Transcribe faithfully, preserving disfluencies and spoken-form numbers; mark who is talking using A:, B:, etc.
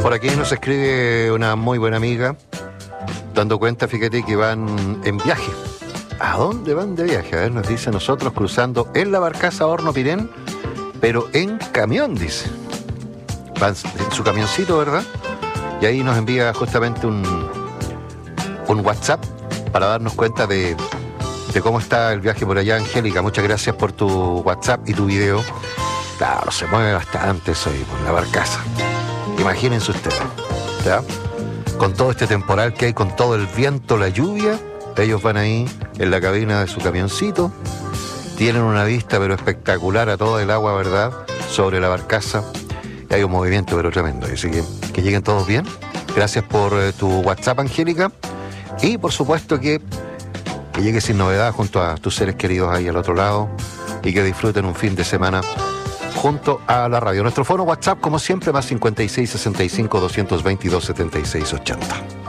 A: Por aquí nos escribe una muy buena amiga, dando cuenta, fíjate, que van en viaje. ¿A dónde van de viaje? A ver, nos dice nosotros cruzando en la barcaza Horno Pirén, pero en camión, dice. Van en su camioncito, ¿verdad? Y ahí nos envía justamente un, un WhatsApp para darnos cuenta de, de cómo está el viaje por allá, Angélica. Muchas gracias por tu WhatsApp y tu video. Claro, se mueve bastante eso ahí por la barcaza. Imagínense ustedes, ¿ya? Con todo este temporal que hay, con todo el viento, la lluvia, ellos van ahí en la cabina de su camioncito, tienen una vista pero espectacular a todo el agua, ¿verdad?, sobre la barcaza, y hay un movimiento pero tremendo, así que que lleguen todos bien. Gracias por eh, tu WhatsApp, Angélica, y por supuesto que, que llegue sin novedad junto a tus seres queridos ahí al otro lado, y que disfruten un fin de semana junto a la radio. Nuestro fono WhatsApp, como siempre, más cincuenta y seis, sesenta y cinco, doscientos veintidós, setenta y seis, ochenta.